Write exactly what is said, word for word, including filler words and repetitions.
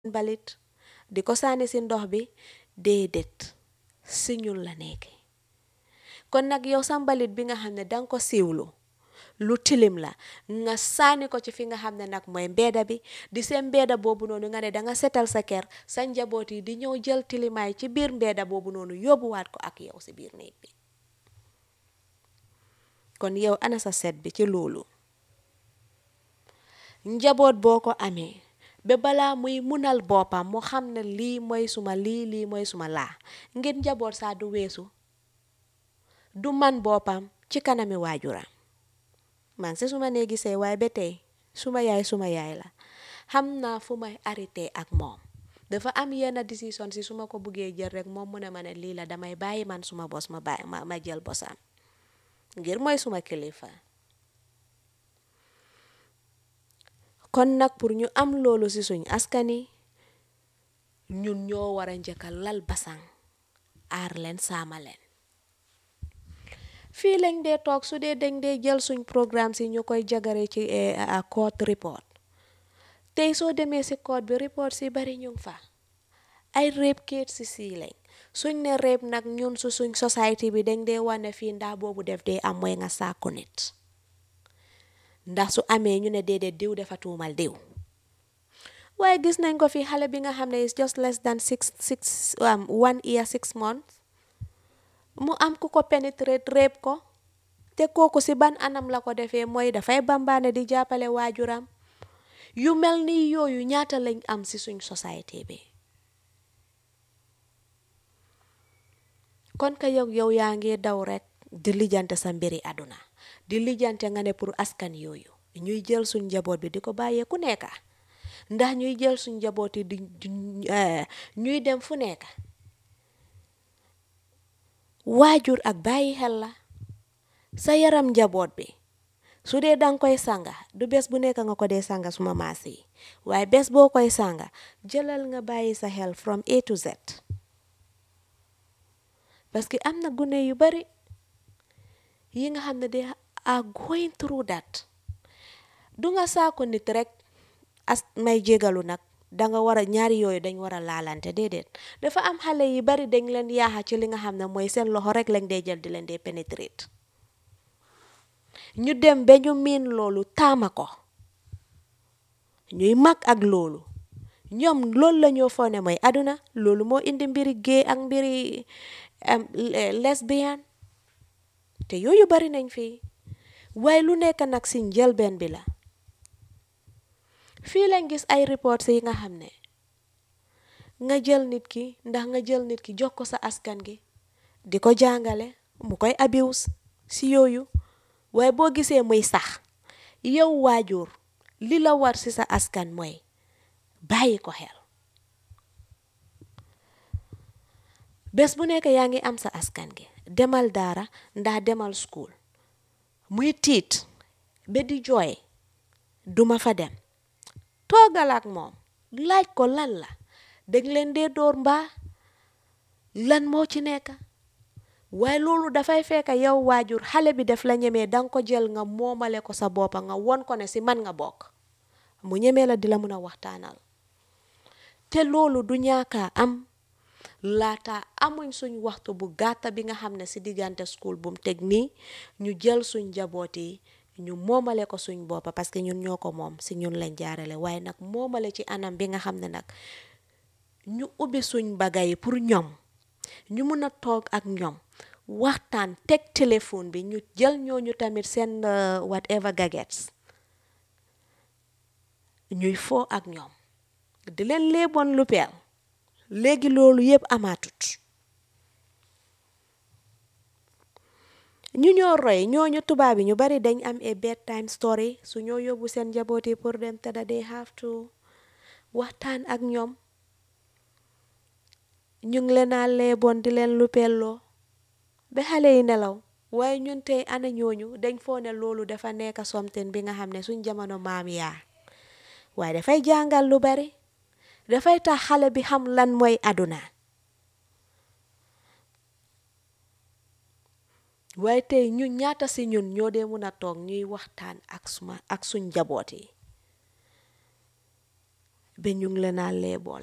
balit di ko sànni si ndox bi déedéet si ñun la nekk kon nag yow sa mbalit bi nga xam ne danga ko siiwlu lu tilim la nga sànni ko ci fi nga xam ne nag mooy mbeeda bi di seen mbeeda boobu noonu nga ne danga setal sa kër sa njaboot yi di ñëw jël tilimaay ci biir mbeeda boobu noonu yóbbuwaat ko ak yow si biir néeg bi kon yow ana sa set bi ci loolu njaboot boo ko amee ba balaa muy munal boppam mu xam ne lii mooy suma lii lii mooy suma laa ngir njaboot saa du weesu du man boppam ci kanami waajuram man si suma néegi sey waaye ba tey suma yaay suma yaay la xam naa fu may arrêté ak moom dafa am yenn décision si su ma ko buggee jël rek moom mu ne ma ne lii la damay bàyyi man suma bos ma bàyyi ma ma jël bosam ngir mooy suma kilifa kon nag pour ñu am loolu ci suñ askani ñun ñoo war a njëkka lal basang aar leen saama leen fii lañ dee toog su dee dañ dee jël suñ programme si ñu koy jagare ci court report tey soo demee ci court bi report si bari ñu fa ay rape case si sii lañ suñ ne rape nag ñun su suñ society bi dañ dee wane fii ndax boobu def dee am mooy nga sàkku nit ndax su amee ñu ne déedéet diw dafa tuumal diw waaye gis nañ ko fi xale bi nga xam ne is just less than six six um, one year six months mu am ku ko pénétrate rape ko te kooku si ban anam la ko defee mooy dafay bambaane di jàppale waajuram yu mel ni yooyu ñaata lañ am si suñ société bi kon ka yow yow yaa ngi daw rek di lijjante sa mbiri àdduna di lijjante nga ne pour askan yooyu ñuy jël suñ njaboot bi di ko bàyyee ku nekka ndax ñuy jël suñ njaboot yi di ñuy dem fu nekka waajur ak bàyyi xel la sa yaram njaboot bi su dee danga koy sanga du bés bu nekk nga ko dee sanga suma maas yi waaye bés boo koy sanga jëlal nga bàyyi sa xel from A to Z parce que am na gune yu bari yi nga xam ne de are going through that du nga saako nit rek as may jégalu nag danga war a ñaari yooyu dañ war a laalante déedéet dafa am xale yi bari dañ leen yaaxa ci li nga xam ne mooy seen loxo rek lañ dee jël di leen dee pénétrate ñu dem ba ñu miin loolu taama ko ñuy mag ak loolu ñoom loolu la ñoo foog ne mooy àdduna loolu moo indi mbiri gay ak mbiri lesbian te yooyu bari nañ fii waaye lu nekk nag si njëlbeen bi la fii lañ gis ay reports yi nga xam ne nga jël nit ki ndax nga jël nit ki jox ko sa askan gi di ko jàngale mu koy abuse si yooyu waaye boo gisee muy sax yow waajur li la war si sa askan mooy bàyyi ko xel bés bu nekk yaa ngi am sa askan gi demal daara ndax demal school muy tiit ba di jooy duma fa dem toogal ak moom laaj ko lan la dégg leen dee door mbaa lan moo ci nekk waaye loolu dafay fekk yow waajur xale bi def la ñemee danga ko jël nga moomale ko sa boppa nga won ko ne si man nga bokk mu ñemee la di la mun a waxtaanal te loolu du ñaaka am laata amuñ suñ waxtu bu gàtta bi nga xam ne si diggante school bu mu teg nii ñu jël suñ njaboot yi ñu moomale ko suñ boppa parce que ñun ñoo ko moom si ñun lañ jaarale waaye nag moomale ci anam bi nga xam ne nag ñu ubbi suñ bagay yi pour ñoom ñu mun a toog ak ñoom waxtaan teg téléphone bi ñu jël ñooñu tamit seen whatever gadgets ñuy foo ak ñoom di leen léeboon lu peel léegi loolu yëpp amaatut ñu ñoo roy ñooñu tubaab yi ñu bari dañ am a bedtime story su ñoo yóbbu seen njaboot yi pour dem tëdda they have to waxtaan ak ñoom ñu ngi leen a léeboon di leen lu pelloo ba xale yi nelaw waaye ñun tey ana ñooñu dañ foo ne loolu dafa nekk something bi nga xam ne suñ jamono maam yaa waaye dafay jàngal lu bari dafay tax xale bi xam lan mooy àdduna waaye tey ñu ñaata si ñun ñoo dee mun a toog ñuy waxtaan ak suma ak suñ njaboot yi ba ñu ngi leen a leebool